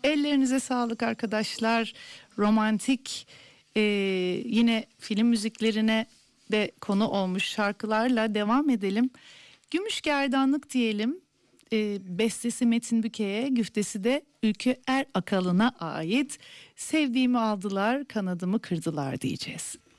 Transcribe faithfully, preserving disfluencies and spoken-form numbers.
Ellerinize sağlık arkadaşlar. Romantik e, yine film müziklerine de konu olmuş şarkılarla devam edelim. Gümüşgerdanlık diyelim. E, bestesi Metin Büke'ye, güftesi de Ülkü Er Akalın'a ait. Sevdiğimi aldılar, kanadımı kırdılar diyeceğiz.